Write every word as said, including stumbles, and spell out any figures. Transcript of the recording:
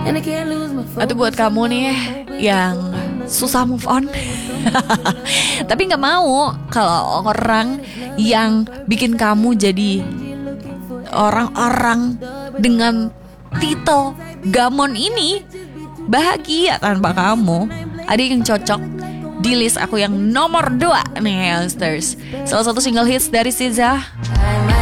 Atau buat kamu nih yang susah move on tapi gak mau kalau orang yang bikin kamu jadi orang-orang dengan titel gamon ini bahagia tanpa kamu. Ada yang cocok di list aku yang nomor dua nih, Youngsters. Salah satu single hits dari S Z A,